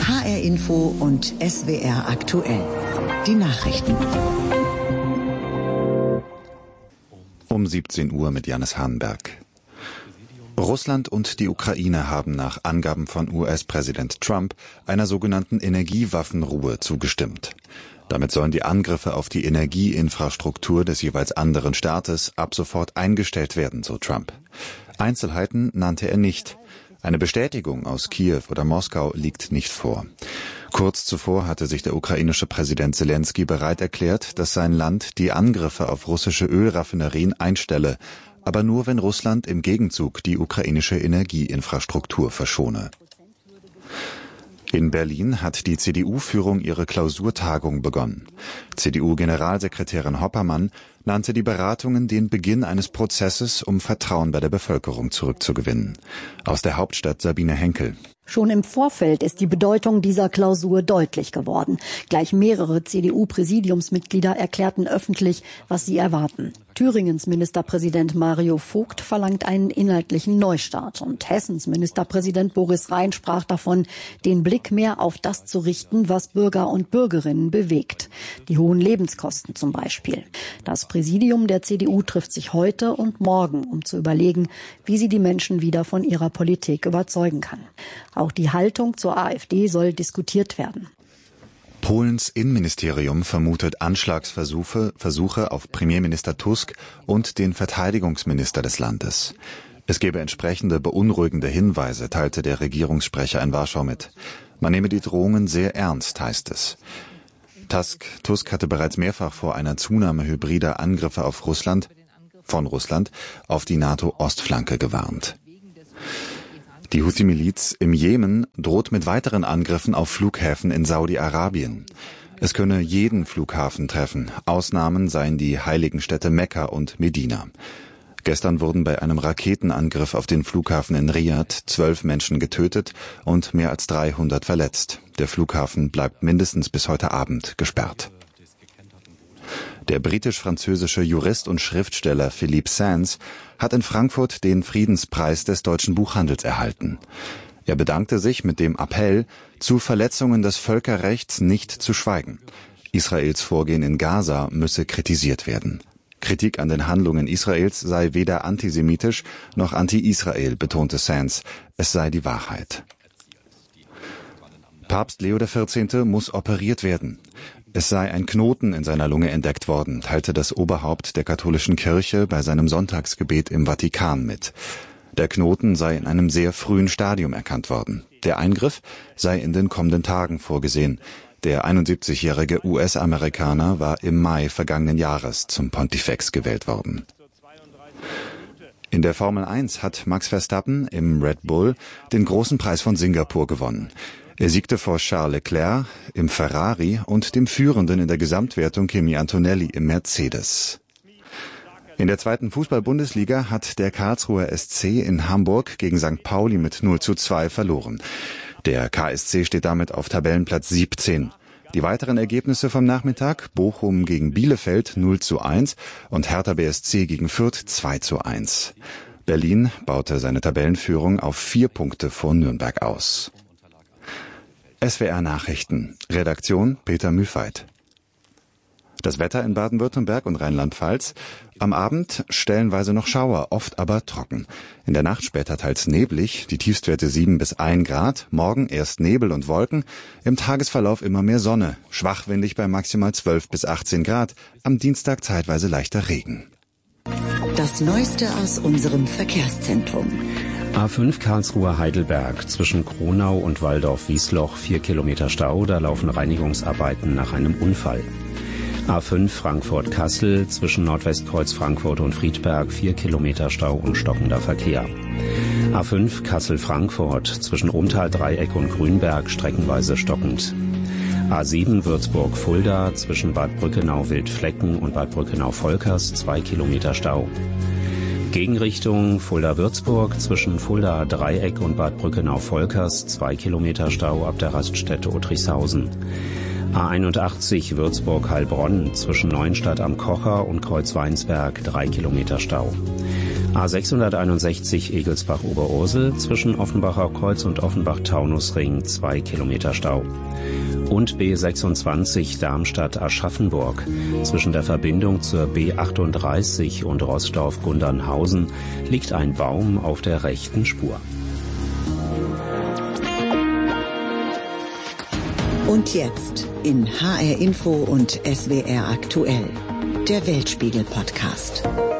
HR Info und SWR aktuell. Die Nachrichten. Um 17 Uhr mit Janis Hahnberg. Russland und die Ukraine haben nach Angaben von US-Präsident Trump einer sogenannten Energiewaffenruhe zugestimmt. Damit sollen die Angriffe auf die Energieinfrastruktur des jeweils anderen Staates ab sofort eingestellt werden, so Trump. Einzelheiten nannte er nicht. Eine Bestätigung aus Kiew oder Moskau liegt nicht vor. Kurz zuvor hatte sich der ukrainische Präsident Selenskyj bereit erklärt, dass sein Land die Angriffe auf russische Ölraffinerien einstelle, aber nur, wenn Russland im Gegenzug die ukrainische Energieinfrastruktur verschone. In Berlin hat die CDU-Führung ihre Klausurtagung begonnen. CDU-Generalsekretärin Hoppermann nannte die Beratungen den Beginn eines Prozesses, um Vertrauen bei der Bevölkerung zurückzugewinnen. Aus der Hauptstadt Sabine Henkel. Schon im Vorfeld ist die Bedeutung dieser Klausur deutlich geworden. Gleich mehrere CDU-Präsidiumsmitglieder erklärten öffentlich, was sie erwarten. Thüringens Ministerpräsident Mario Vogt verlangt einen inhaltlichen Neustart. Und Hessens Ministerpräsident Boris Rhein sprach davon, den Blick mehr auf das zu richten, was Bürger und Bürgerinnen bewegt. Die hohen Lebenskosten zum Beispiel. Das Präsidium der CDU trifft sich heute und morgen, um zu überlegen, wie sie die Menschen wieder von ihrer Politik überzeugen kann. Auch die Haltung zur AfD soll diskutiert werden. Polens Innenministerium vermutet Anschlagsversuche auf Premierminister Tusk und den Verteidigungsminister des Landes. Es gebe entsprechende beunruhigende Hinweise, teilte der Regierungssprecher in Warschau mit. Man nehme die Drohungen sehr ernst, heißt es. Tusk hatte bereits mehrfach vor einer Zunahme hybrider Angriffe von Russland auf die NATO-Ostflanke gewarnt. Die Houthi-Miliz im Jemen droht mit weiteren Angriffen auf Flughäfen in Saudi-Arabien. Es könne jeden Flughafen treffen. Ausnahmen seien die heiligen Städte Mekka und Medina. Gestern wurden bei einem Raketenangriff auf den Flughafen in Riad 12 Menschen getötet und mehr als 300 verletzt. Der Flughafen bleibt mindestens bis heute Abend gesperrt. Der britisch-französische Jurist und Schriftsteller Philippe Sands hat in Frankfurt den Friedenspreis des deutschen Buchhandels erhalten. Er bedankte sich mit dem Appell, zu Verletzungen des Völkerrechts nicht zu schweigen. Israels Vorgehen in Gaza müsse kritisiert werden. Kritik an den Handlungen Israels sei weder antisemitisch noch anti-Israel, betonte Sands. Es sei die Wahrheit. Papst Leo XIV. Muss operiert werden. Es sei ein Knoten in seiner Lunge entdeckt worden, teilte das Oberhaupt der katholischen Kirche bei seinem Sonntagsgebet im Vatikan mit. Der Knoten sei in einem sehr frühen Stadium erkannt worden. Der Eingriff sei in den kommenden Tagen vorgesehen. Der 71-jährige US-Amerikaner war im Mai vergangenen Jahres zum Pontifex gewählt worden. In der Formel 1 hat Max Verstappen im Red Bull den großen Preis von Singapur gewonnen. Er siegte vor Charles Leclerc im Ferrari und dem Führenden in der Gesamtwertung Kimi Antonelli im Mercedes. In der zweiten Fußball-Bundesliga hat der Karlsruher SC in Hamburg gegen St. Pauli mit 0:2 verloren. Der KSC steht damit auf Tabellenplatz 17. Die weiteren Ergebnisse vom Nachmittag: Bochum gegen Bielefeld 0:1 und Hertha BSC gegen Fürth 2:1. Berlin baute seine Tabellenführung auf 4 Punkte vor Nürnberg aus. SWR Nachrichten. Redaktion Peter Mühlfeit. Das Wetter in Baden-Württemberg und Rheinland-Pfalz. Am Abend stellenweise noch Schauer, oft aber trocken. In der Nacht später teils neblig, die Tiefstwerte 7 bis 1 Grad. Morgen erst Nebel und Wolken. Im Tagesverlauf immer mehr Sonne. Schwachwindig bei maximal 12 bis 18 Grad. Am Dienstag zeitweise leichter Regen. Das Neueste aus unserem Verkehrszentrum. A5 Karlsruhe-Heidelberg zwischen Kronau und Walldorf-Wiesloch 4 Kilometer Stau, da laufen Reinigungsarbeiten nach einem Unfall. A5 Frankfurt-Kassel zwischen Nordwestkreuz Frankfurt und Friedberg 4 Kilometer Stau und stockender Verkehr. A5 Kassel-Frankfurt zwischen Rumtal-Dreieck und Grünberg streckenweise stockend. A7 Würzburg-Fulda zwischen Bad Brückenau-Wildflecken und Bad Brückenau-Volkers 2 Kilometer Stau. Gegenrichtung Fulda-Würzburg zwischen Fulda-Dreieck und Bad Brückenau-Volkers 2 Kilometer Stau ab der Raststätte Otrichshausen. A81 Würzburg-Heilbronn zwischen Neuenstadt am Kocher und Kreuzweinsberg 3 Kilometer Stau. A661 Egelsbach-Oberursel zwischen Offenbacher Kreuz und Offenbach-Taunusring 2 Kilometer Stau. Und B26 Darmstadt-Aschaffenburg. Zwischen der Verbindung zur B38 und Roßdorf-Gundernhausen liegt ein Baum auf der rechten Spur. Und jetzt in HR Info und SWR Aktuell, der Weltspiegel-Podcast.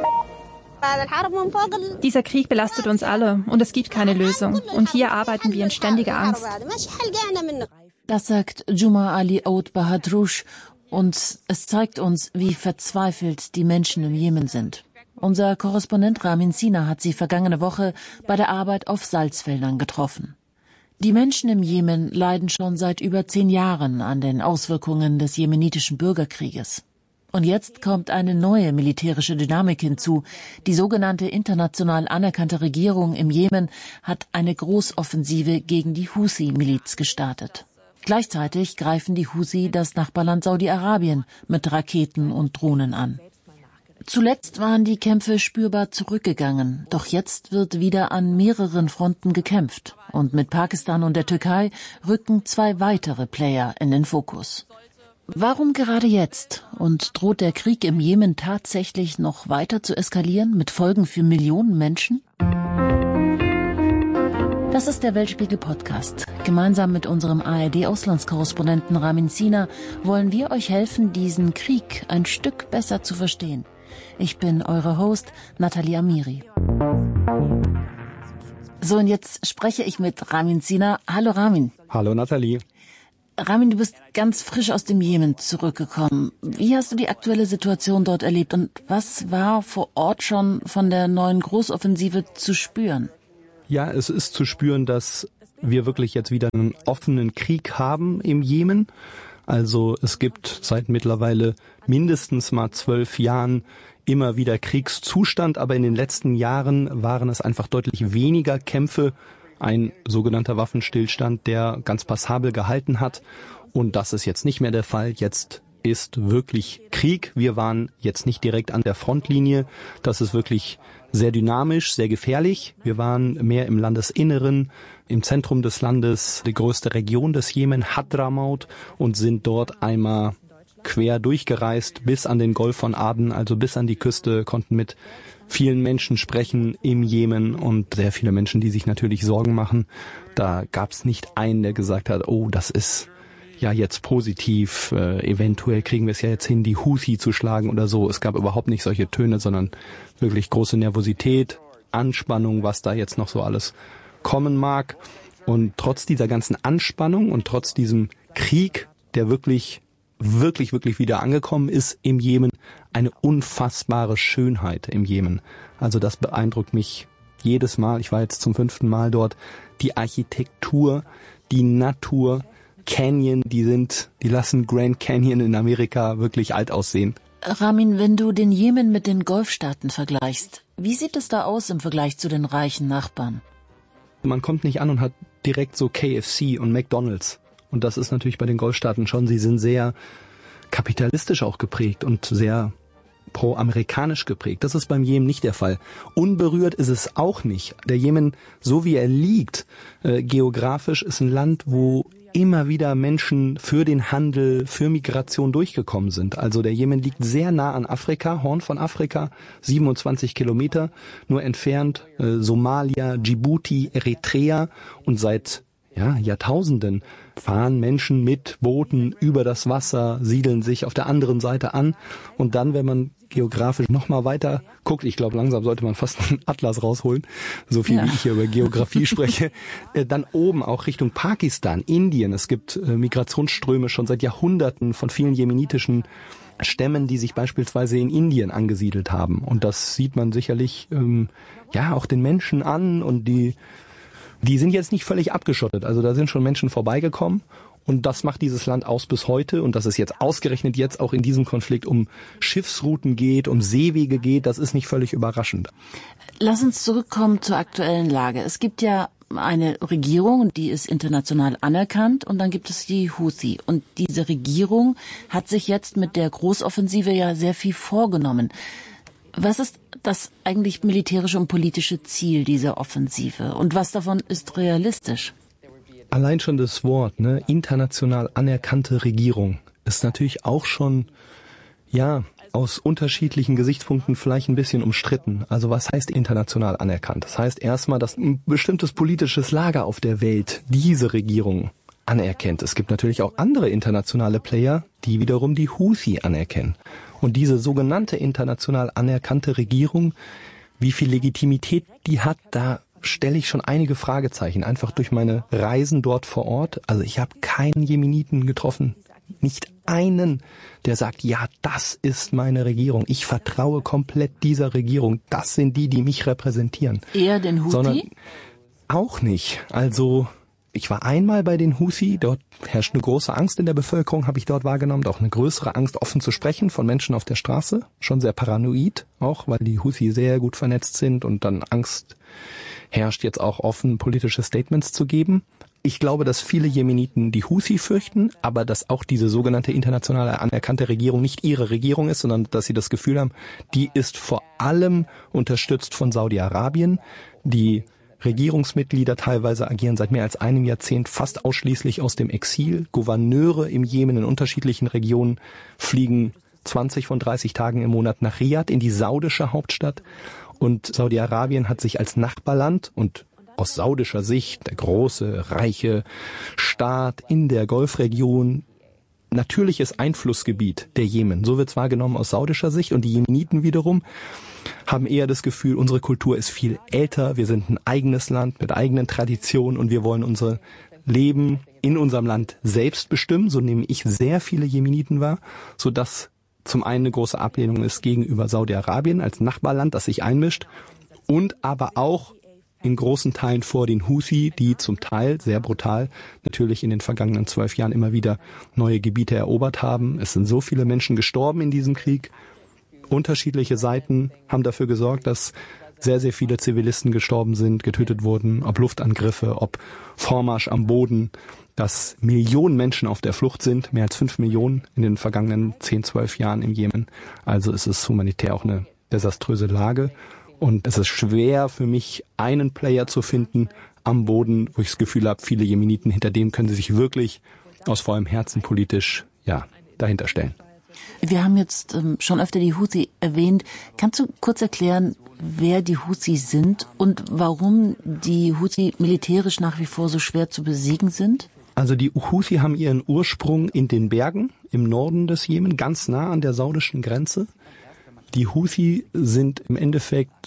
Dieser Krieg belastet uns alle und es gibt keine Lösung. Und hier arbeiten wir in ständiger Angst. Das sagt Juma Ali Oud Bahadrouche und es zeigt uns, wie verzweifelt die Menschen im Jemen sind. Unser Korrespondent Ramin Sina hat sie vergangene Woche bei der Arbeit auf Salzfeldern getroffen. Die Menschen im Jemen leiden schon seit über 10 Jahren an den Auswirkungen des jemenitischen Bürgerkrieges. Und jetzt kommt eine neue militärische Dynamik hinzu. Die sogenannte international anerkannte Regierung im Jemen hat eine Großoffensive gegen die Husi-Miliz gestartet. Gleichzeitig greifen die Husi das Nachbarland Saudi-Arabien mit Raketen und Drohnen an. Zuletzt waren die Kämpfe spürbar zurückgegangen, doch jetzt wird wieder an mehreren Fronten gekämpft. Und mit Pakistan und der Türkei rücken 2 weitere Player in den Fokus. Warum gerade jetzt? Und droht der Krieg im Jemen tatsächlich noch weiter zu eskalieren, mit Folgen für Millionen Menschen? Das ist der Weltspiegel-Podcast. Gemeinsam mit unserem ARD-Auslandskorrespondenten Ramin Sina wollen wir euch helfen, diesen Krieg ein Stück besser zu verstehen. Ich bin eure Host, Nathalie Amiri. So, und jetzt spreche ich mit Ramin Sina. Hallo Ramin. Hallo Nathalie. Ramin, du bist ganz frisch aus dem Jemen zurückgekommen. Wie hast du die aktuelle Situation dort erlebt und was war vor Ort schon von der neuen Großoffensive zu spüren? Ja, es ist zu spüren, dass wir wirklich jetzt wieder einen offenen Krieg haben im Jemen. Also es gibt seit mittlerweile mindestens mal 12 Jahren immer wieder Kriegszustand, aber in den letzten Jahren waren es einfach deutlich weniger Kämpfe. Ein sogenannter Waffenstillstand, der ganz passabel gehalten hat. Und das ist jetzt nicht mehr der Fall. Jetzt ist wirklich Krieg. Wir waren jetzt nicht direkt an der Frontlinie. Das ist wirklich sehr dynamisch, sehr gefährlich. Wir waren mehr im Landesinneren, im Zentrum des Landes, die größte Region des Jemen, Hadramaut, und sind dort einmal quer durchgereist bis an den Golf von Aden, also bis an die Küste, konnten mit vielen Menschen sprechen im Jemen und sehr viele Menschen, die sich natürlich Sorgen machen. Da gab es nicht einen, der gesagt hat, oh, das ist ja jetzt positiv, eventuell kriegen wir es ja jetzt hin, die Houthi zu schlagen oder so. Es gab überhaupt nicht solche Töne, sondern wirklich große Nervosität, Anspannung, was da jetzt noch so alles kommen mag. Und trotz dieser ganzen Anspannung und trotz diesem Krieg, der wirklich wieder angekommen ist im Jemen, eine unfassbare Schönheit im Jemen. Also das beeindruckt mich jedes Mal. Ich war jetzt zum 5. Mal dort. Die Architektur, die Natur, Canyon, die lassen Grand Canyon in Amerika wirklich alt aussehen. Ramin, wenn du den Jemen mit den Golfstaaten vergleichst, wie sieht es da aus im Vergleich zu den reichen Nachbarn? Man kommt nicht an und hat direkt so KFC und McDonald's. Und das ist natürlich bei den Golfstaaten schon, sie sind sehr kapitalistisch auch geprägt und sehr pro-amerikanisch geprägt. Das ist beim Jemen nicht der Fall. Unberührt ist es auch nicht. Der Jemen, so wie er liegt, geografisch ist ein Land, wo immer wieder Menschen für den Handel, für Migration durchgekommen sind. Also der Jemen liegt sehr nah an Afrika, Horn von Afrika, 27 Kilometer nur entfernt, Somalia, Djibouti, Eritrea, und seit Jahrtausenden fahren Menschen mit Booten über das Wasser, siedeln sich auf der anderen Seite an, und dann, wenn man geografisch noch mal weiter guckt, ich glaube, langsam sollte man fast einen Atlas rausholen, so viel wie ich hier über Geografie spreche, dann oben auch Richtung Pakistan, Indien. Es gibt Migrationsströme schon seit Jahrhunderten von vielen jemenitischen Stämmen, die sich beispielsweise in Indien angesiedelt haben. Und das sieht man sicherlich auch den Menschen an, und die sind jetzt nicht völlig abgeschottet. Also da sind schon Menschen vorbeigekommen, und das macht dieses Land aus bis heute. Und dass es jetzt ausgerechnet jetzt auch in diesem Konflikt um Schiffsrouten geht, um Seewege geht, das ist nicht völlig überraschend. Lass uns zurückkommen zur aktuellen Lage. Es gibt ja eine Regierung, die ist international anerkannt, und dann gibt es die Houthi. Und diese Regierung hat sich jetzt mit der Großoffensive ja sehr viel vorgenommen. Was ist das eigentlich militärische und politische Ziel dieser Offensive? Und was davon ist realistisch? Allein schon das Wort, international anerkannte Regierung, ist natürlich auch schon, aus unterschiedlichen Gesichtspunkten vielleicht ein bisschen umstritten. Also was heißt international anerkannt? Das heißt erstmal, dass ein bestimmtes politisches Lager auf der Welt diese Regierung anerkennt. Es gibt natürlich auch andere internationale Player, die wiederum die Houthi anerkennen. Und diese sogenannte international anerkannte Regierung, wie viel Legitimität die hat, da stelle ich schon einige Fragezeichen, einfach durch meine Reisen dort vor Ort. Also ich habe keinen Jemeniten getroffen, nicht einen, der sagt, ja, das ist meine Regierung. Ich vertraue komplett dieser Regierung. Das sind die mich repräsentieren. Eher den Houthi? Sondern auch nicht. Also ich war einmal bei den Houthi, dort herrscht eine große Angst in der Bevölkerung, habe ich dort wahrgenommen, auch eine größere Angst, offen zu sprechen von Menschen auf der Straße, schon sehr paranoid, auch weil die Houthi sehr gut vernetzt sind und dann Angst herrscht, jetzt auch offen politische Statements zu geben. Ich glaube, dass viele Jemeniten die Houthi fürchten, aber dass auch diese sogenannte internationale anerkannte Regierung nicht ihre Regierung ist, sondern dass sie das Gefühl haben, die ist vor allem unterstützt von Saudi-Arabien. Die Regierungsmitglieder teilweise agieren seit mehr als einem Jahrzehnt fast ausschließlich aus dem Exil. Gouverneure im Jemen in unterschiedlichen Regionen fliegen 20 von 30 Tagen im Monat nach Riad in die saudische Hauptstadt. Und Saudi-Arabien hat sich als Nachbarland und aus saudischer Sicht der große, reiche Staat in der Golfregion, natürliches Einflussgebiet der Jemen. So wird es wahrgenommen aus saudischer Sicht. Und die Jemeniten wiederum haben eher das Gefühl, unsere Kultur ist viel älter, wir sind ein eigenes Land mit eigenen Traditionen und wir wollen unser Leben in unserem Land selbst bestimmen. So nehme ich sehr viele Jemeniten wahr, sodass zum einen eine große Ablehnung ist gegenüber Saudi-Arabien als Nachbarland, das sich einmischt, und aber auch in großen Teilen vor den Houthi, die zum Teil sehr brutal natürlich in den vergangenen 12 Jahren immer wieder neue Gebiete erobert haben. Es sind so viele Menschen gestorben in diesem Krieg. Unterschiedliche Seiten haben dafür gesorgt, dass sehr, sehr viele Zivilisten gestorben sind, getötet wurden, ob Luftangriffe, ob Vormarsch am Boden, dass Millionen Menschen auf der Flucht sind, mehr als 5 Millionen in den vergangenen 10, 12 Jahren im Jemen. Also es ist humanitär auch eine desaströse Lage. Und es ist schwer für mich, einen Player zu finden am Boden, wo ich das Gefühl habe, viele Jemeniten, hinter dem können sie sich wirklich aus vollem Herzen politisch dahinter stellen. Wir haben jetzt schon öfter die Houthi erwähnt. Kannst du kurz erklären, wer die Houthi sind und warum die Houthi militärisch nach wie vor so schwer zu besiegen sind? Also die Houthi haben ihren Ursprung in den Bergen im Norden des Jemen, ganz nah an der saudischen Grenze. Die Houthi sind im Endeffekt,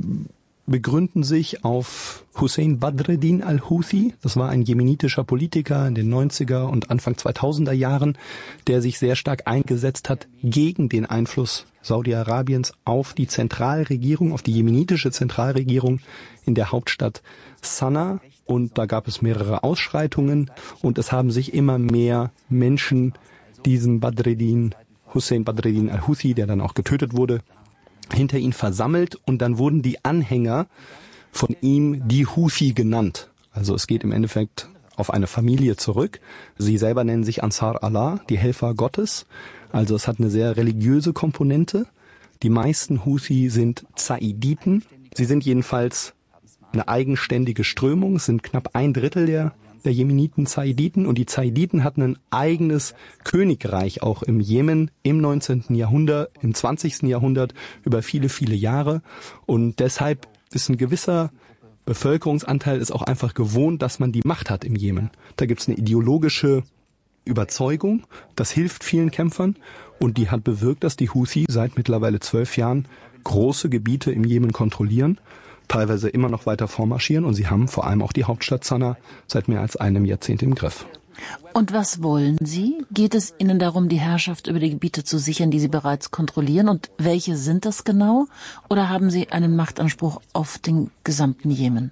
begründen sich auf Hussein Badreddin al-Houthi. Das war ein jemenitischer Politiker in den 90er und Anfang 2000er Jahren, der sich sehr stark eingesetzt hat gegen den Einfluss Saudi-Arabiens auf die Zentralregierung, auf die jemenitische Zentralregierung in der Hauptstadt Sanaa. Und da gab es mehrere Ausschreitungen und es haben sich immer mehr Menschen diesem Hussein Badreddin al-Houthi, der dann auch getötet wurde, hinter ihn versammelt und dann wurden die Anhänger von ihm die Houthi genannt. Also es geht im Endeffekt auf eine Familie zurück. Sie selber nennen sich Ansar Allah, die Helfer Gottes. Also es hat eine sehr religiöse Komponente. Die meisten Houthi sind Zaiditen. Sie sind jedenfalls eine eigenständige Strömung. Es sind knapp 1/3 der Jemeniten Zaiditen und die Zaiditen hatten ein eigenes Königreich auch im Jemen im 19. Jahrhundert, im 20. Jahrhundert über viele, viele Jahre und deshalb ist ein gewisser Bevölkerungsanteil ist auch einfach gewohnt, dass man die Macht hat im Jemen. Da gibt es eine ideologische Überzeugung, das hilft vielen Kämpfern und die hat bewirkt, dass die Houthi seit mittlerweile 12 Jahren große Gebiete im Jemen kontrollieren, teilweise immer noch weiter vormarschieren und sie haben vor allem auch die Hauptstadt Sanaa seit mehr als einem Jahrzehnt im Griff. Und was wollen Sie? Geht es Ihnen darum, die Herrschaft über die Gebiete zu sichern, die Sie bereits kontrollieren? Und welche sind das genau? Oder haben Sie einen Machtanspruch auf den gesamten Jemen?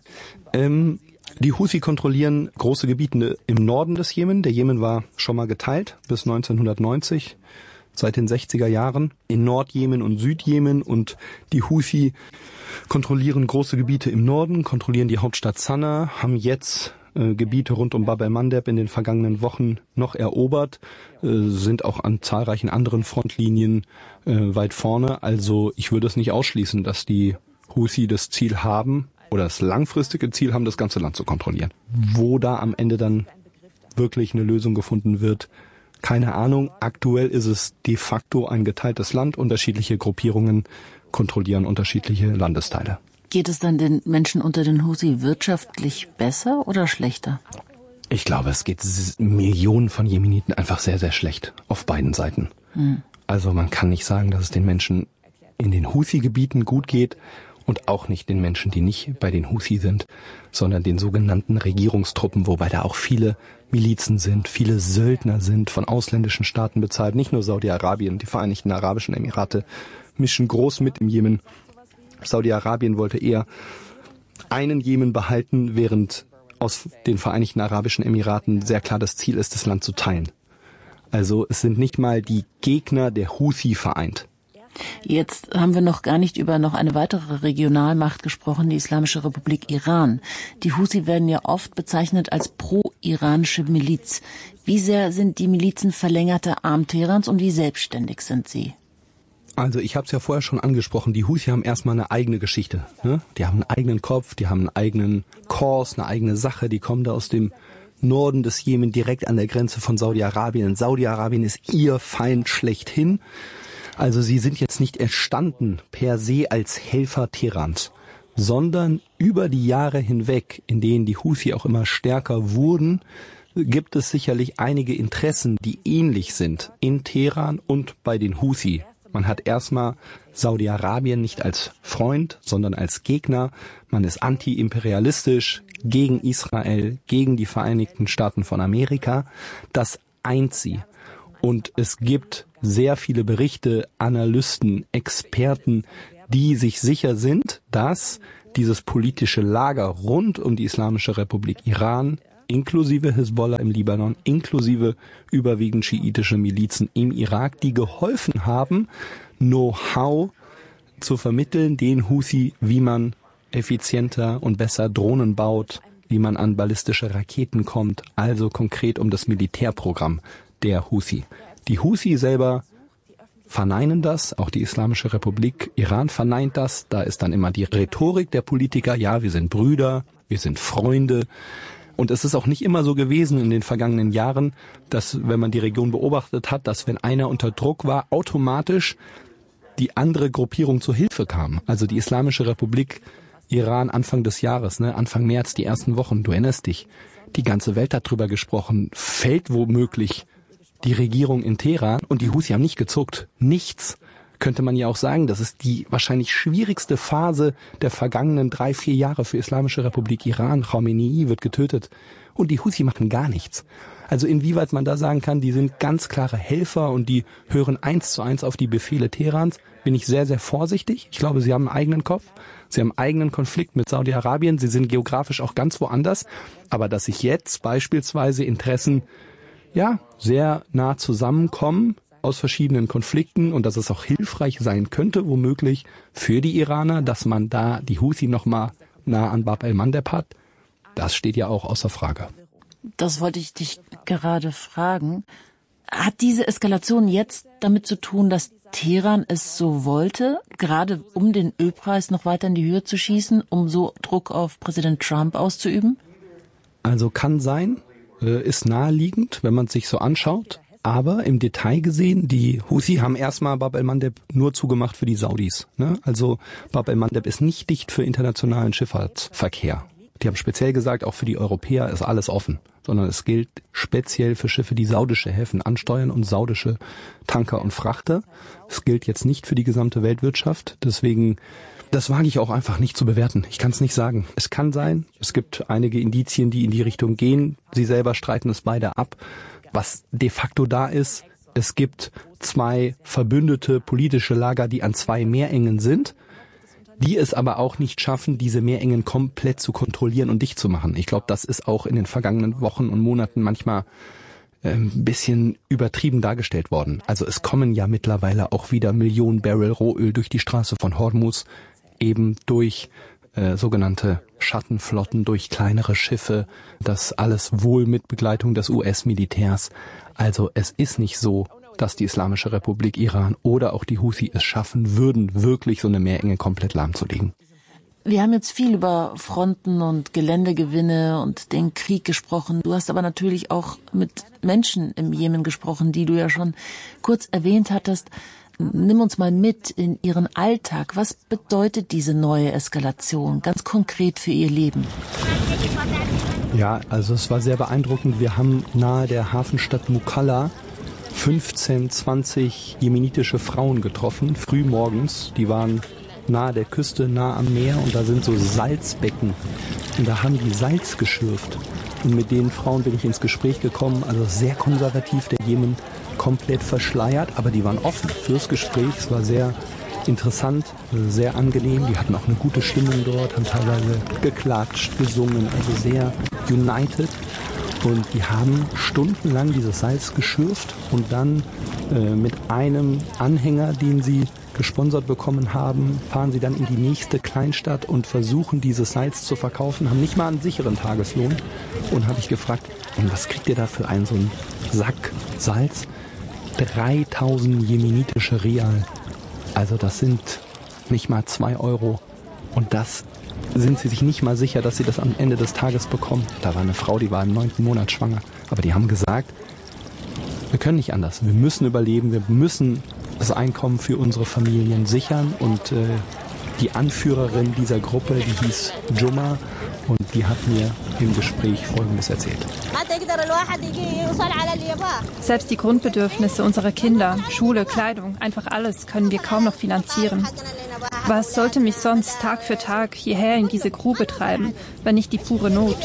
Die Houthi kontrollieren große Gebiete im Norden des Jemen. Der Jemen war schon mal geteilt bis 1990. Seit den 60er Jahren in Nordjemen und Südjemen und die Houthi kontrollieren große Gebiete im Norden, kontrollieren die Hauptstadt Sanaa, haben jetzt Gebiete rund um Bab el-Mandeb in den vergangenen Wochen noch erobert, sind auch an zahlreichen anderen Frontlinien weit vorne. Also ich würde es nicht ausschließen, dass die Houthi das Ziel haben oder das langfristige Ziel haben, das ganze Land zu kontrollieren. Wo da am Ende dann wirklich eine Lösung gefunden wird, keine Ahnung. Aktuell ist es de facto ein geteiltes Land. Unterschiedliche Gruppierungen kontrollieren unterschiedliche Landesteile. Geht es dann den Menschen unter den Houthi wirtschaftlich besser oder schlechter? Ich glaube, es geht Millionen von Jemeniten einfach sehr, sehr schlecht auf beiden Seiten. Also man kann nicht sagen, dass es den Menschen in den Houthi-Gebieten gut geht und auch nicht den Menschen, die nicht bei den Houthi sind, sondern den sogenannten Regierungstruppen, wobei da auch viele Milizen sind, viele Söldner sind, von ausländischen Staaten bezahlt. Nicht nur Saudi-Arabien, die Vereinigten Arabischen Emirate mischen groß mit im Jemen. Saudi-Arabien wollte eher einen Jemen behalten, während aus den Vereinigten Arabischen Emiraten sehr klar das Ziel ist, das Land zu teilen. Also es sind nicht mal die Gegner der Houthi vereint. Jetzt haben wir noch gar nicht über noch eine weitere Regionalmacht gesprochen, die Islamische Republik Iran. Die Houthi werden ja oft bezeichnet als pro-iranische Miliz. Wie sehr sind die Milizen verlängerte Arm Teherans und wie selbstständig sind sie? Also ich habe es ja vorher schon angesprochen, die Houthi haben erstmal eine eigene Geschichte. Ne? Die haben einen eigenen Kopf, die haben einen eigenen Kurs, eine eigene Sache, die kommen da aus dem Norden des Jemen, direkt an der Grenze von Saudi-Arabien. Saudi-Arabien ist ihr Feind schlechthin. Also sie sind jetzt nicht entstanden per se als Helfer Teherans, sondern über die Jahre hinweg, in denen die Houthi auch immer stärker wurden, gibt es sicherlich einige Interessen, die ähnlich sind in Teheran und bei den Houthi. Man hat erstmal Saudi-Arabien nicht als Freund, sondern als Gegner. Man ist anti-imperialistisch, gegen Israel, gegen die Vereinigten Staaten von Amerika. Das eint sie. Und es gibt sehr viele Berichte, Analysten, Experten, die sich sicher sind, dass dieses politische Lager rund um die Islamische Republik Iran, inklusive Hisbollah im Libanon, inklusive überwiegend schiitische Milizen im Irak, die geholfen haben, Know-how zu vermitteln, den Houthi, wie man effizienter und besser Drohnen baut, wie man an ballistische Raketen kommt, also konkret um das Militärprogramm der Houthi. Die Houthi selber verneinen das, auch die Islamische Republik Iran verneint das. Da ist dann immer die Rhetorik der Politiker, ja, wir sind Brüder, wir sind Freunde. Und es ist auch nicht immer so gewesen in den vergangenen Jahren, dass, wenn man die Region beobachtet hat, dass wenn einer unter Druck war, automatisch die andere Gruppierung zur Hilfe kam. Also die Islamische Republik Iran Anfang des Jahres, Anfang März, die ersten Wochen, du erinnerst dich, die ganze Welt hat drüber gesprochen, fällt womöglich die Regierung in Teheran, und die Houthi haben nicht gezuckt. Nichts. Könnte man ja auch sagen, das ist die wahrscheinlich schwierigste Phase der vergangenen 3-4 Jahre für Islamische Republik Iran. Khamenei wird getötet und die Houthi machen gar nichts. Also inwieweit man da sagen kann, die sind ganz klare Helfer und die hören 1:1 auf die Befehle Teherans, bin ich sehr, sehr vorsichtig. Ich glaube, sie haben einen eigenen Kopf, sie haben einen eigenen Konflikt mit Saudi-Arabien, sie sind geografisch auch ganz woanders. Aber dass sich jetzt beispielsweise Interessen sehr nah zusammenkommen aus verschiedenen Konflikten und dass es auch hilfreich sein könnte, womöglich für die Iraner, dass man da die Houthi noch mal nah an Bab el-Mandeb hat, das steht ja auch außer Frage. Das wollte ich dich gerade fragen. Hat diese Eskalation jetzt damit zu tun, dass Teheran es so wollte, gerade um den Ölpreis noch weiter in die Höhe zu schießen, um so Druck auf Präsident Trump auszuüben? Also kann sein, ist naheliegend, wenn man es sich so anschaut. Aber im Detail gesehen, die Houthi haben erstmal Bab el-Mandeb nur zugemacht für die Saudis. Also Bab el-Mandeb ist nicht dicht für internationalen Schifffahrtsverkehr. Die haben speziell gesagt, auch für die Europäer ist alles offen, sondern es gilt speziell für Schiffe, die saudische Häfen ansteuern und saudische Tanker und Frachter. Es gilt jetzt nicht für die gesamte Weltwirtschaft. Deswegen, das wage ich auch einfach nicht zu bewerten. Ich kann es nicht sagen. Es kann sein, es gibt einige Indizien, die in die Richtung gehen. Sie selber streiten es beide ab. Was de facto da ist, es gibt 2 verbündete politische Lager, die an 2 Meerengen sind, die es aber auch nicht schaffen, diese Meerengen komplett zu kontrollieren und dicht zu machen. Ich glaube, das ist auch in den vergangenen Wochen und Monaten manchmal ein bisschen übertrieben dargestellt worden. Also es kommen ja mittlerweile auch wieder Millionen Barrel Rohöl durch die Straße von Hormuz, eben durch sogenannte Schattenflotten durch kleinere Schiffe, das alles wohl mit Begleitung des US-Militärs. Also es ist nicht so, dass die Islamische Republik Iran oder auch die Houthi es schaffen würden, wirklich so eine Meerenge komplett lahmzulegen. Wir haben jetzt viel über Fronten und Geländegewinne und den Krieg gesprochen. Du hast aber natürlich auch mit Menschen im Jemen gesprochen, die du ja schon kurz erwähnt hattest. Nimm uns mal mit in ihren Alltag. Was bedeutet diese neue Eskalation ganz konkret für ihr Leben? Ja, also es war sehr beeindruckend. Wir haben nahe der Hafenstadt Mukalla 15, 20 jemenitische Frauen getroffen, früh morgens. Die waren nahe der Küste, nah am Meer und da sind so Salzbecken. Und da haben die Salz geschürft. Und mit den Frauen bin ich ins Gespräch gekommen. Also sehr konservativ, der Jemen komplett verschleiert, aber die waren offen fürs Gespräch. Es war sehr interessant, sehr angenehm. Die hatten auch eine gute Stimmung dort, haben teilweise geklatscht, gesungen, also sehr united. Und die haben stundenlang dieses Salz geschürft und dann mit einem Anhänger, den sie gesponsert bekommen haben, fahren sie dann in die nächste Kleinstadt und versuchen, dieses Salz zu verkaufen, haben nicht mal einen sicheren Tageslohn. Und habe ich gefragt, was kriegt ihr da für einen so einen Sack Salz? 3000 jemenitische Rial. Also das sind nicht mal 2 Euro. Und das sind sie sich nicht mal sicher, dass sie das am Ende des Tages bekommen. Da war eine Frau, die war im 9. Monat schwanger. Aber die haben gesagt, wir können nicht anders. Wir müssen überleben, wir müssen das Einkommen für unsere Familien sichern. Und die Anführerin dieser Gruppe, die hieß Juma, und die hat mir im Gespräch Folgendes erzählt. Selbst die Grundbedürfnisse unserer Kinder, Schule, Kleidung, einfach alles können wir kaum noch finanzieren. Was sollte mich sonst Tag für Tag hierher in diese Grube treiben, wenn nicht die pure Not?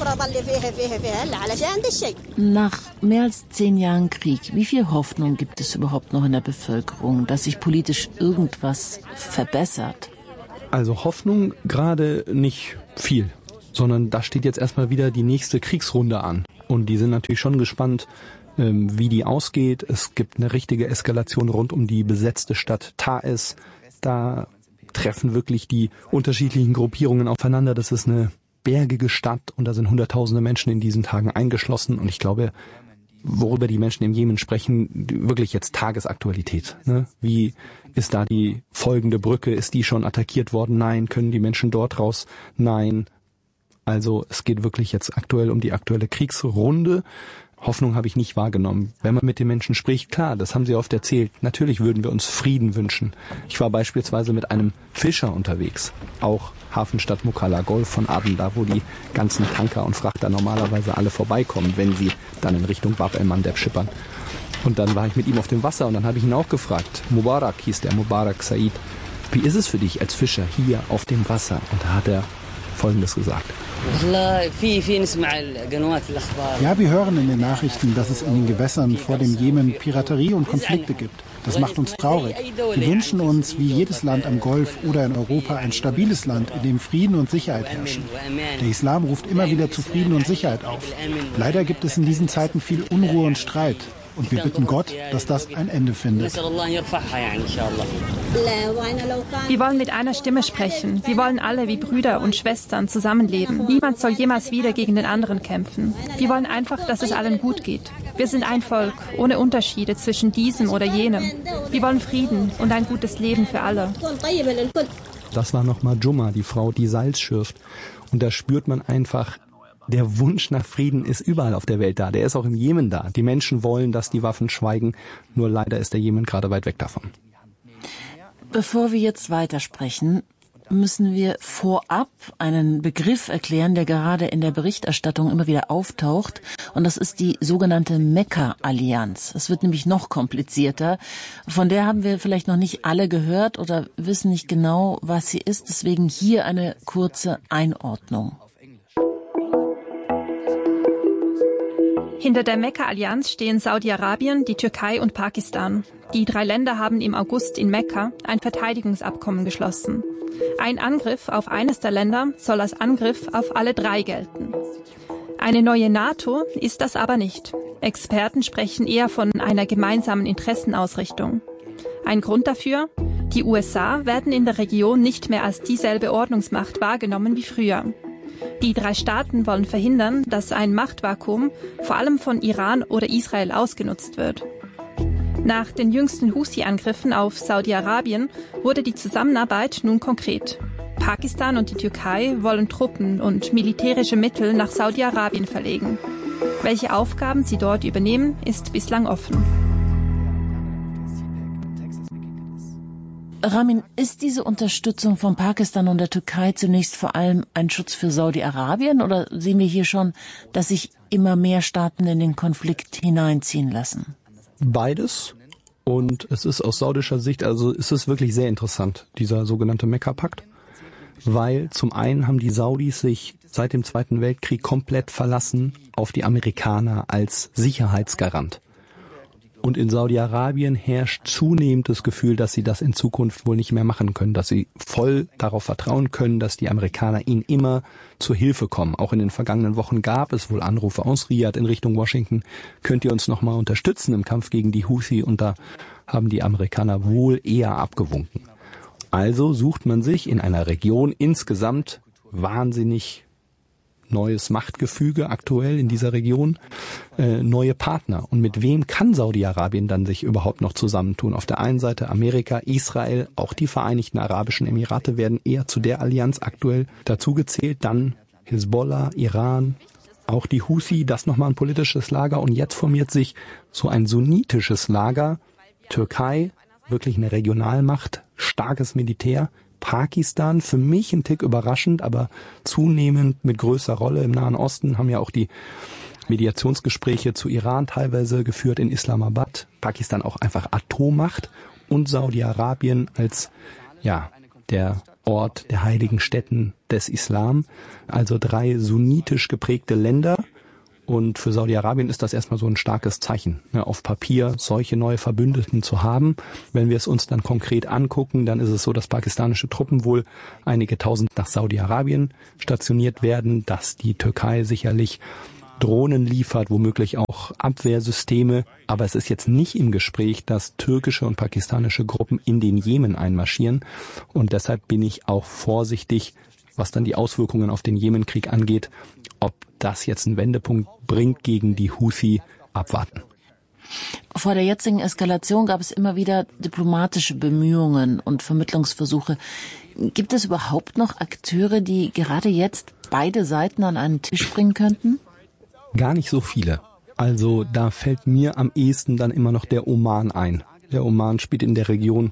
Nach mehr als 10 Jahren Krieg, wie viel Hoffnung gibt es überhaupt noch in der Bevölkerung, dass sich politisch irgendwas verbessert? Also Hoffnung gerade nicht viel, sondern da steht jetzt erstmal wieder die nächste Kriegsrunde an. Und die sind natürlich schon gespannt, wie die ausgeht. Es gibt eine richtige Eskalation rund um die besetzte Stadt Taiz. Da treffen wirklich die unterschiedlichen Gruppierungen aufeinander. Das ist eine bergige Stadt und da sind Hunderttausende Menschen in diesen Tagen eingeschlossen. Und ich glaube, worüber die Menschen im Jemen sprechen, wirklich jetzt Tagesaktualität. Ne? Wie ist da die folgende Brücke? Ist die schon attackiert worden? Nein. Können die Menschen dort raus? Nein. Also es geht wirklich jetzt aktuell um die aktuelle Kriegsrunde. Hoffnung habe ich nicht wahrgenommen. Wenn man mit den Menschen spricht, klar, das haben sie oft erzählt. Natürlich würden wir uns Frieden wünschen. Ich war beispielsweise mit einem Fischer unterwegs, auch Hafenstadt Mukalla, Golf von Aden, da wo die ganzen Tanker und Frachter normalerweise alle vorbeikommen, wenn sie dann in Richtung Bab el-Mandeb schippern. Und dann war ich mit ihm auf dem Wasser und dann habe ich ihn auch gefragt. Mubarak hieß der, Mubarak Said. Wie ist es für dich als Fischer hier auf dem Wasser? Und da hat er Folgendes gesagt. Ja, wir hören in den Nachrichten, dass es in den Gewässern vor dem Jemen Piraterie und Konflikte gibt. Das macht uns traurig. Wir wünschen uns, wie jedes Land am Golf oder in Europa, ein stabiles Land, in dem Frieden und Sicherheit herrschen. Der Islam ruft immer wieder zu Frieden und Sicherheit auf. Leider gibt es in diesen Zeiten viel Unruhe und Streit. Und wir bitten Gott, dass das ein Ende findet. Wir wollen mit einer Stimme sprechen. Wir wollen alle wie Brüder und Schwestern zusammenleben. Niemand soll jemals wieder gegen den anderen kämpfen. Wir wollen einfach, dass es allen gut geht. Wir sind ein Volk, ohne Unterschiede zwischen diesem oder jenem. Wir wollen Frieden und ein gutes Leben für alle. Das war nochmal Juma, die Frau, die Salz schürft. Und da spürt man einfach, der Wunsch nach Frieden ist überall auf der Welt da. Der ist auch im Jemen da. Die Menschen wollen, dass die Waffen schweigen. Nur leider ist der Jemen gerade weit weg davon. Bevor wir jetzt weitersprechen, müssen wir vorab einen Begriff erklären, der gerade in der Berichterstattung immer wieder auftaucht. Und das ist die sogenannte Mekka-Allianz. Es wird nämlich noch komplizierter. Von der haben wir vielleicht noch nicht alle gehört oder wissen nicht genau, was sie ist. Deswegen hier eine kurze Einordnung. Hinter der Mekka-Allianz stehen Saudi-Arabien, die Türkei und Pakistan. Die 3 Länder haben im August in Mekka ein Verteidigungsabkommen geschlossen. Ein Angriff auf eines der Länder soll als Angriff auf alle 3 gelten. Eine neue NATO ist das aber nicht. Experten sprechen eher von einer gemeinsamen Interessenausrichtung. Ein Grund dafür? Die USA werden in der Region nicht mehr als dieselbe Ordnungsmacht wahrgenommen wie früher. Die 3 Staaten wollen verhindern, dass ein Machtvakuum vor allem von Iran oder Israel ausgenutzt wird. Nach den jüngsten Houthi-Angriffen auf Saudi-Arabien wurde die Zusammenarbeit nun konkret. Pakistan und die Türkei wollen Truppen und militärische Mittel nach Saudi-Arabien verlegen. Welche Aufgaben sie dort übernehmen, ist bislang offen. Ramin, ist diese Unterstützung von Pakistan und der Türkei zunächst vor allem ein Schutz für Saudi-Arabien oder sehen wir hier schon, dass sich immer mehr Staaten in den Konflikt hineinziehen lassen? Beides. Und es ist aus saudischer Sicht, also es ist wirklich sehr interessant, dieser sogenannte Mekka-Pakt. Weil zum einen haben die Saudis sich seit dem Zweiten Weltkrieg komplett verlassen auf die Amerikaner als Sicherheitsgarant. Und in Saudi-Arabien herrscht zunehmend das Gefühl, dass sie das in Zukunft wohl nicht mehr machen können, dass sie voll darauf vertrauen können, dass die Amerikaner ihnen immer zur Hilfe kommen. Auch in den vergangenen Wochen gab es wohl Anrufe aus Riyadh in Richtung Washington. Könnt ihr uns nochmal unterstützen im Kampf gegen die Houthi? Und da haben die Amerikaner wohl eher abgewunken. Also sucht man sich in einer Region insgesamt wahnsinnig neues Machtgefüge aktuell in dieser Region, neue Partner. Und mit wem kann Saudi-Arabien dann sich überhaupt noch zusammentun? Auf der einen Seite Amerika, Israel, auch die Vereinigten Arabischen Emirate werden eher zu der Allianz aktuell dazugezählt. Dann Hisbollah, Iran, auch die Houthi, das nochmal ein politisches Lager. Und jetzt formiert sich so ein sunnitisches Lager. Türkei, wirklich eine Regionalmacht, starkes Militär. Pakistan, für mich ein Tick überraschend, aber zunehmend mit größerer Rolle im Nahen Osten, haben ja auch die Mediationsgespräche zu Iran teilweise geführt in Islamabad. Pakistan auch einfach Atommacht und Saudi-Arabien als, ja, der Ort der heiligen Stätten des Islam. Also 3 sunnitisch geprägte Länder. Und für Saudi-Arabien ist das erstmal so ein starkes Zeichen, auf Papier solche neue Verbündeten zu haben. Wenn wir es uns dann konkret angucken, dann ist es so, dass pakistanische Truppen wohl einige tausend nach Saudi-Arabien stationiert werden, dass die Türkei sicherlich Drohnen liefert, womöglich auch Abwehrsysteme. Aber es ist jetzt nicht im Gespräch, dass türkische und pakistanische Gruppen in den Jemen einmarschieren. Und deshalb bin ich auch vorsichtig, was dann die Auswirkungen auf den Jemenkrieg angeht. Ob das jetzt einen Wendepunkt bringt gegen die Houthi, abwarten. Vor der jetzigen Eskalation gab es immer wieder diplomatische Bemühungen und Vermittlungsversuche. Gibt es überhaupt noch Akteure, die gerade jetzt beide Seiten an einen Tisch bringen könnten? Gar nicht so viele. Also da fällt mir am ehesten dann immer noch der Oman ein. Der Oman spielt in der Region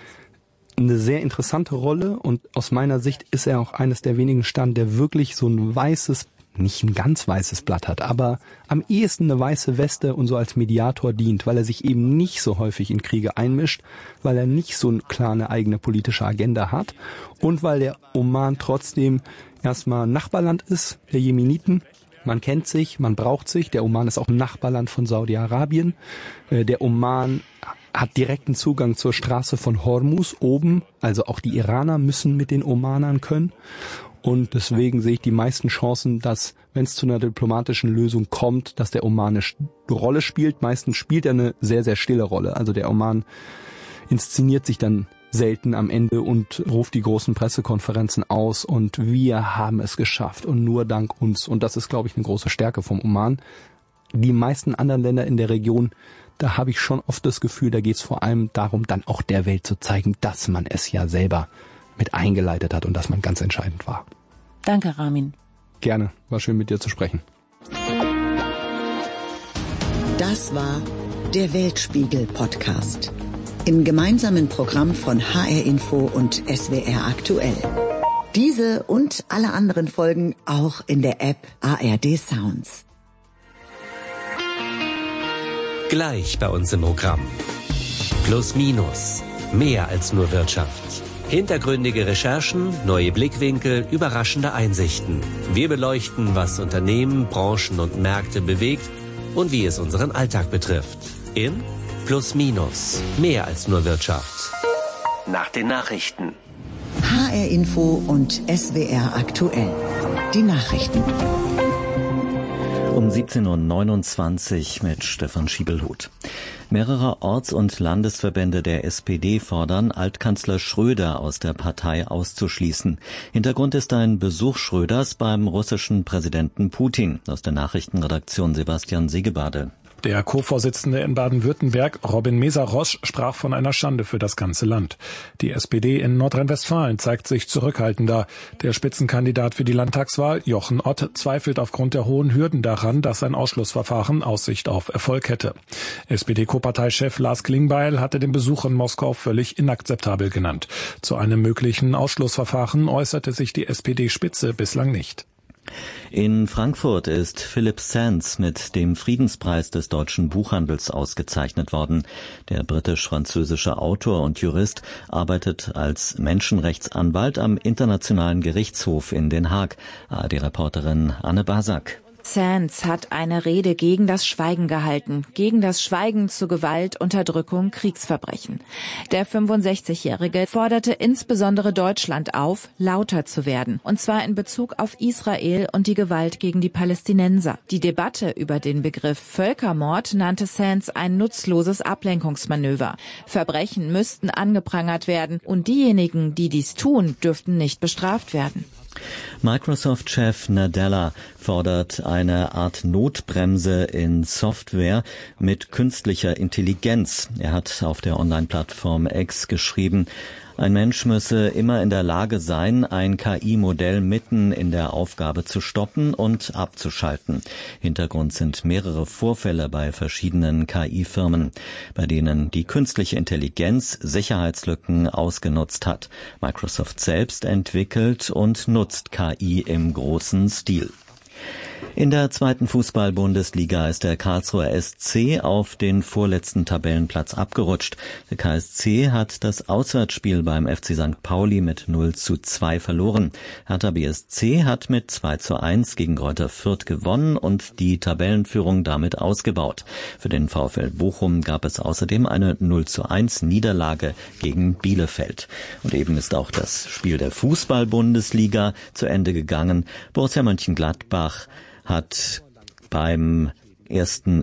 eine sehr interessante Rolle und aus meiner Sicht ist er auch eines der wenigen Staaten, der wirklich so ein weißes, nicht ein ganz weißes Blatt hat, aber am ehesten eine weiße Weste und so als Mediator dient, weil er sich eben nicht so häufig in Kriege einmischt, weil er nicht so klar eine eigene politische Agenda hat und weil der Oman trotzdem erstmal Nachbarland ist, der Jemeniten. Man kennt sich, man braucht sich. Der Oman ist auch ein Nachbarland von Saudi-Arabien. Der Oman hat direkten Zugang zur Straße von Hormuz oben. Also auch die Iraner müssen mit den Omanern können. Und deswegen sehe ich die meisten Chancen, dass, wenn es zu einer diplomatischen Lösung kommt, dass der Oman eine Rolle spielt. Meistens spielt er eine sehr, sehr stille Rolle. Also der Oman inszeniert sich dann selten am Ende und ruft die großen Pressekonferenzen aus und wir haben es geschafft und nur dank uns. Und das ist, glaube ich, eine große Stärke vom Oman. Die meisten anderen Länder in der Region, da habe ich schon oft das Gefühl, da geht es vor allem darum, dann auch der Welt zu zeigen, dass man es ja selber mit eingeleitet hat und dass man ganz entscheidend war. Danke, Ramin. Gerne, war schön mit dir zu sprechen. Das war der Weltspiegel-Podcast. Im gemeinsamen Programm von HR Info und SWR Aktuell. Diese und alle anderen Folgen auch in der App ARD Sounds. Gleich bei uns im Programm. Plus Minus. Mehr als nur Wirtschaft. Hintergründige Recherchen, neue Blickwinkel, überraschende Einsichten. Wir beleuchten, was Unternehmen, Branchen und Märkte bewegt und wie es unseren Alltag betrifft. In Plus Minus. Mehr als nur Wirtschaft. Nach den Nachrichten. HR Info und SWR Aktuell. Die Nachrichten. Um 17.29 Uhr mit Stefan Schiebelhut. Mehrere Orts- und Landesverbände der SPD fordern, Altkanzler Schröder aus der Partei auszuschließen. Hintergrund ist ein Besuch Schröders beim russischen Präsidenten Putin. Aus der Nachrichtenredaktion Sebastian Segebade. Der Co-Vorsitzende in Baden-Württemberg, Robin Mesarosch, sprach von einer Schande für das ganze Land. Die SPD in Nordrhein-Westfalen zeigt sich zurückhaltender. Der Spitzenkandidat für die Landtagswahl, Jochen Ott, zweifelt aufgrund der hohen Hürden daran, dass ein Ausschlussverfahren Aussicht auf Erfolg hätte. SPD-Co-Parteichef Lars Klingbeil hatte den Besuch in Moskau völlig inakzeptabel genannt. Zu einem möglichen Ausschlussverfahren äußerte sich die SPD-Spitze bislang nicht. In Frankfurt ist Philip Sands mit dem Friedenspreis des deutschen Buchhandels ausgezeichnet worden. Der britisch-französische Autor und Jurist arbeitet als Menschenrechtsanwalt am Internationalen Gerichtshof in Den Haag. ARD-Reporterin Anne Basak. Sands hat eine Rede gegen das Schweigen gehalten, gegen das Schweigen zu Gewalt, Unterdrückung, Kriegsverbrechen. Der 65-Jährige forderte insbesondere Deutschland auf, lauter zu werden, und zwar in Bezug auf Israel und die Gewalt gegen die Palästinenser. Die Debatte über den Begriff Völkermord nannte Sands ein nutzloses Ablenkungsmanöver. Verbrechen müssten angeprangert werden und diejenigen, die dies tun, dürften nicht bestraft werden. Microsoft-Chef Nadella fordert eine Art Notbremse in Software mit künstlicher Intelligenz. Er hat auf der Online-Plattform X geschrieben, ein Mensch müsse immer in der Lage sein, ein KI-Modell mitten in der Aufgabe zu stoppen und abzuschalten. Hintergrund sind mehrere Vorfälle bei verschiedenen KI-Firmen, bei denen die künstliche Intelligenz Sicherheitslücken ausgenutzt hat. Microsoft selbst entwickelt und nutzt KI im großen Stil. In der zweiten Fußball-Bundesliga ist der Karlsruher SC auf den vorletzten Tabellenplatz abgerutscht. Der KSC hat das Auswärtsspiel beim FC St. Pauli mit 0:2 verloren. Hertha BSC hat mit 2:1 gegen Greuther Fürth gewonnen und die Tabellenführung damit ausgebaut. Für den VfL Bochum gab es außerdem eine 0:1 Niederlage gegen Bielefeld. Und eben ist auch das Spiel der Fußball-Bundesliga zu Ende gegangen. Borussia Mönchengladbach hat beim ersten